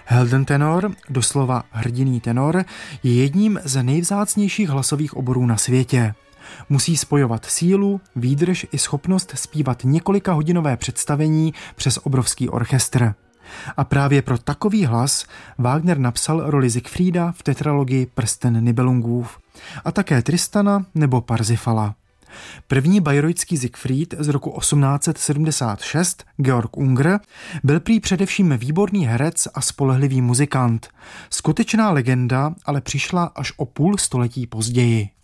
Heldentenor, doslova hrdinný tenor, je jedním z nejvzácnějších hlasových oborů na světě. Musí spojovat sílu, výdrž i schopnost zpívat několikahodinové představení přes obrovský orchestr. A právě pro takový hlas Wagner napsal roli Siegfrieda v tetralogii Prsten Nibelungův a také Tristana nebo Parsifala. První bayreuthský Siegfried z roku 1876, Georg Unger, byl prý především výborný herec a spolehlivý muzikant. Skutečná legenda ale přišla až o půl století později.